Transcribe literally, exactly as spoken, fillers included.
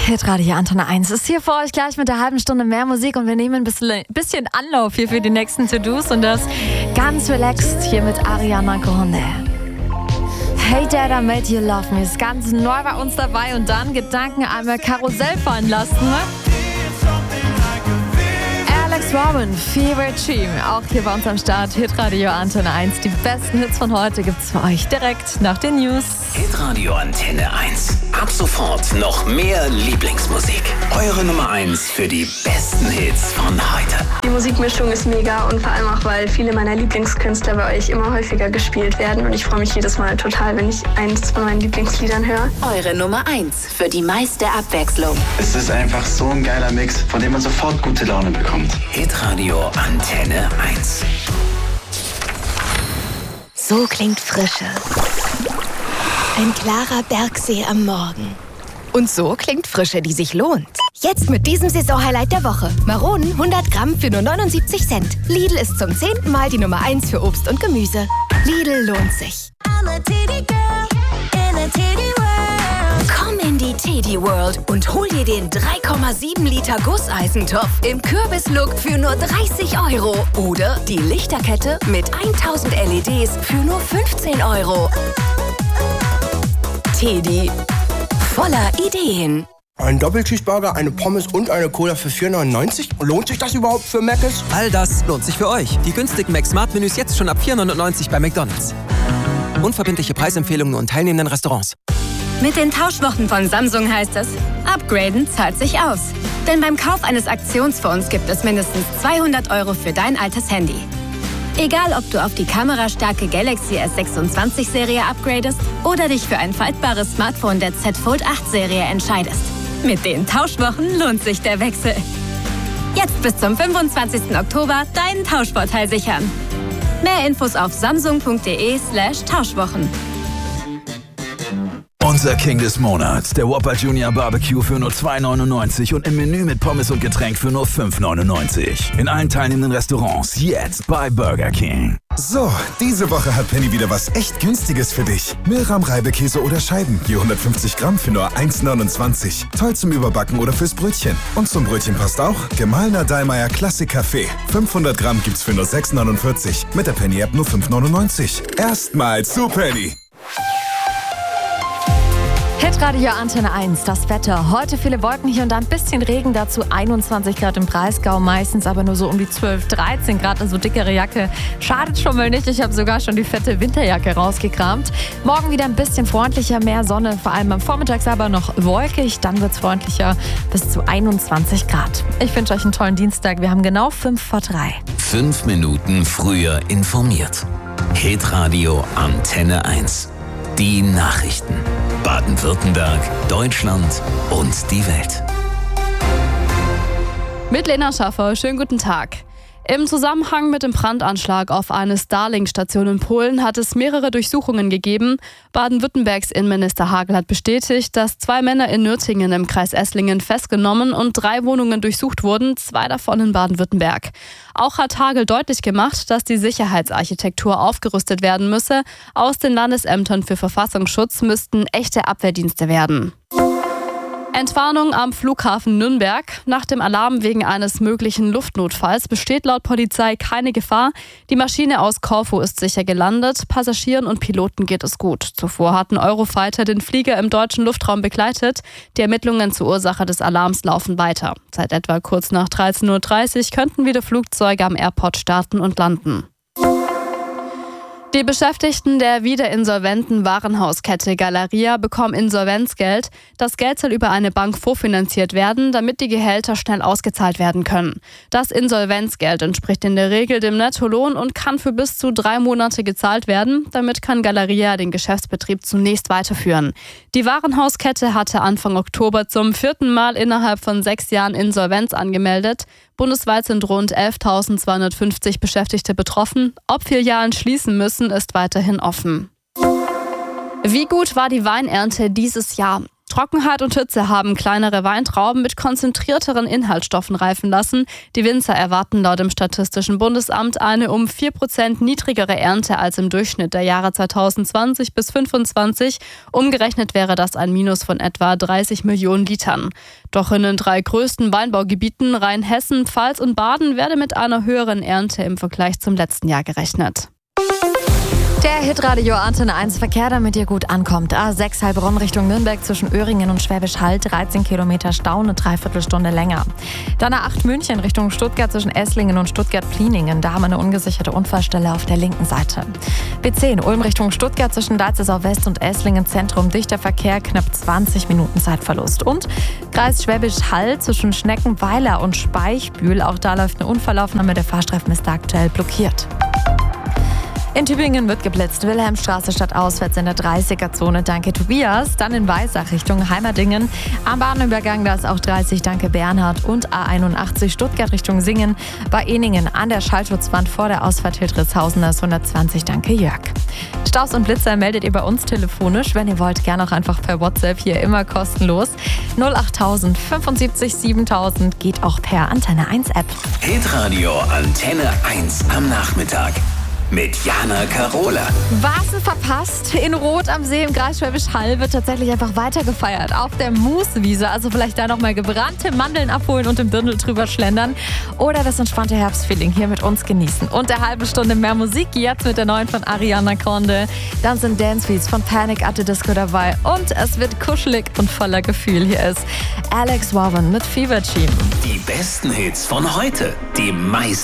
Hitradio Antenne eins ist hier für euch gleich mit der halben Stunde mehr Musik und wir nehmen ein bisschen, bisschen Anlauf hier für die nächsten To-Dos und das ganz relaxed hier mit Ariana Grande. Hey Dad, I made you love me ist ganz neu bei uns dabei und dann Gedanken einmal Karussell fahren lassen. Alex Robin, Fever Dream, auch hier bei uns am Start. Hitradio Antenne eins. Die besten Hits von heute gibt's für euch direkt nach den News. Hitradio Antenne eins. Ab sofort noch mehr Lieblingsmusik. Eure Nummer eins für die besten Hits von heute. Die Musikmischung ist mega und vor allem auch, weil viele meiner Lieblingskünstler bei euch immer häufiger gespielt werden. Und ich freue mich jedes Mal total, wenn ich eins von meinen Lieblingsliedern höre. Eure Nummer eins für die meiste Abwechslung. Es ist einfach so ein geiler Mix, von dem man sofort gute Laune bekommt. Hitradio Antenne eins. So klingt Frische. Ein klarer Bergsee am Morgen. Und so klingt Frische, die sich lohnt. Jetzt mit diesem Saisonhighlight der Woche. Maronen hundert Gramm für nur neunundsiebzig Cent. Lidl ist zum zehnten Mal die Nummer eins für Obst und Gemüse. Lidl lohnt sich. Komm in die Teddy World und hol dir den drei Komma sieben Liter Gusseisentopf im Kürbislook für nur dreißig Euro. Oder die Lichterkette mit tausend L E Ds für nur fünfzehn Euro. Teddy. Voller Ideen. Ein Doppelcheeseburger, eine Pommes und eine Cola für vier neunundneunzig? Lohnt sich das überhaupt für Mc's? All das lohnt sich für euch. Die günstigen Mac Smart Menüs jetzt schon ab vier neunundneunzig bei McDonald's. Unverbindliche Preisempfehlungen nur in teilnehmenden Restaurants. Mit den Tauschwochen von Samsung heißt es, upgraden zahlt sich aus. Denn beim Kauf eines Aktionsfonds gibt es mindestens zweihundert Euro für dein altes Handy. Egal, ob du auf die kamerastarke Galaxy S sechsundzwanzig Serie upgradest oder dich für ein faltbares Smartphone der Z Fold acht Serie entscheidest. Mit den Tauschwochen lohnt sich der Wechsel. Jetzt bis zum fünfundzwanzigsten Oktober deinen Tauschvorteil sichern. Mehr Infos auf samsung.de slash Tauschwochen. Unser King des Monats, der Whopper Junior Barbecue für nur zwei neunundneunzig und im Menü mit Pommes und Getränk für nur fünf neunundneunzig. In allen teilnehmenden Restaurants jetzt bei Burger King. So, diese Woche hat Penny wieder was echt Günstiges für dich. Milram Reibekäse oder Scheiben, je hundertfünfzig Gramm für nur eins neunundzwanzig. Toll zum Überbacken oder fürs Brötchen. Und zum Brötchen passt auch gemahlener Dallmayr Klassik Kaffee. fünfhundert Gramm gibt's für nur sechs neunundvierzig. Mit der Penny-App nur fünf neunundneunzig. Erstmal zu Penny. Hitradio Antenne eins, das Wetter. Heute viele Wolken, hier und da ein bisschen Regen, dazu einundzwanzig Grad im Breisgau, meistens aber nur so um die zwölf, dreizehn Grad, also dickere Jacke. Schadet schon mal nicht, ich habe sogar schon die fette Winterjacke rausgekramt. Morgen wieder ein bisschen freundlicher, mehr Sonne, vor allem am Vormittag aber noch wolkig, dann wird es freundlicher, bis zu einundzwanzig Grad. Ich wünsche euch einen tollen Dienstag, wir haben genau fünf vor drei. Fünf Minuten früher informiert. Hitradio Antenne eins. Die Nachrichten. Baden-Württemberg, Deutschland und die Welt. Mit Lena Schaffer, schönen guten Tag. Im Zusammenhang mit dem Brandanschlag auf eine Starlink-Station in Polen hat es mehrere Durchsuchungen gegeben. Baden-Württembergs Innenminister Hagel hat bestätigt, dass zwei Männer in Nürtingen im Kreis Esslingen festgenommen und drei Wohnungen durchsucht wurden, zwei davon in Baden-Württemberg. Auch hat Hagel deutlich gemacht, dass die Sicherheitsarchitektur aufgerüstet werden müsse. Aus den Landesämtern für Verfassungsschutz müssten echte Abwehrdienste werden. Entwarnung am Flughafen Nürnberg. Nach dem Alarm wegen eines möglichen Luftnotfalls besteht laut Polizei keine Gefahr. Die Maschine aus Korfu ist sicher gelandet. Passagieren und Piloten geht es gut. Zuvor hatten Eurofighter den Flieger im deutschen Luftraum begleitet. Die Ermittlungen zur Ursache des Alarms laufen weiter. Seit etwa kurz nach dreizehn Uhr dreißig könnten wieder Flugzeuge am Airport starten und landen. Die Beschäftigten der wieder insolventen Warenhauskette Galeria bekommen Insolvenzgeld. Das Geld soll über eine Bank vorfinanziert werden, damit die Gehälter schnell ausgezahlt werden können. Das Insolvenzgeld entspricht in der Regel dem Nettolohn und kann für bis zu drei Monate gezahlt werden. Damit kann Galeria den Geschäftsbetrieb zunächst weiterführen. Die Warenhauskette hatte Anfang Oktober zum vierten Mal innerhalb von sechs Jahren Insolvenz angemeldet. Bundesweit sind rund elftausendzweihundertfünfzig Beschäftigte betroffen. Ob Filialen schließen müssen, ist weiterhin offen. Wie gut war die Weinernte dieses Jahr? Trockenheit und Hitze haben kleinere Weintrauben mit konzentrierteren Inhaltsstoffen reifen lassen. Die Winzer erwarten laut dem Statistischen Bundesamt eine um vier Prozent niedrigere Ernte als im Durchschnitt der Jahre zweitausendzwanzig bis fünfundzwanzig. Umgerechnet wäre das ein Minus von etwa dreißig Millionen Litern. Doch in den drei größten Weinbaugebieten Rheinhessen, Pfalz und Baden werde mit einer höheren Ernte im Vergleich zum letzten Jahr gerechnet. Der Hitradio Antenne eins Verkehr, damit ihr gut ankommt. A sechs Heilbronn Richtung Nürnberg zwischen Öhringen und Schwäbisch Hall, dreizehn Kilometer Stau, eine Dreiviertelstunde länger. Dann A acht München Richtung Stuttgart zwischen Esslingen und Stuttgart-Pliningen. Da haben wir eine ungesicherte Unfallstelle auf der linken Seite. B zehn Ulm Richtung Stuttgart zwischen Deizelsau West und Esslingen Zentrum. Dichter Verkehr, knapp zwanzig Minuten Zeitverlust. Und Kreis Schwäbisch Hall zwischen Schneckenweiler und Speichbühl. Auch da läuft eine Unfallaufnahme. Der Fahrstreifen ist aktuell blockiert. In Tübingen wird geblitzt. Wilhelmstraße stadtauswärts in der dreißiger-Zone. Danke Tobias. Dann in Weissach Richtung Heimerdingen. Am Bahnübergang, da ist auch dreißig. Danke Bernhard. Und A einundachtzig Stuttgart Richtung Singen. Bei Eningen an der Schallschutzwand vor der Ausfahrt Hildritzhausen, das hundertzwanzig. Danke Jörg. Staus und Blitzer meldet ihr bei uns telefonisch. Wenn ihr wollt, gerne auch einfach per WhatsApp. Hier immer kostenlos. null achttausend fünfundsiebzig siebentausend geht auch per Antenne eins App. Hitradio Antenne eins am Nachmittag. Mit Jana Karola. Warsen verpasst. In Rot am See im Kreis Schwäbisch Hall wird tatsächlich einfach weiter gefeiert. Auf der Mooswiese. Also vielleicht da nochmal gebrannte Mandeln abholen und im Dirndl drüber schlendern. Oder das entspannte Herbstfeeling hier mit uns genießen. Und eine halbe Stunde mehr Musik jetzt mit der neuen von Ariana Grande. Dann sind Dancebeats von Panic at the Disco dabei. Und es wird kuschelig und voller Gefühl. Hier ist Alex Warren mit Fever Team. Die besten Hits von heute. Die meisten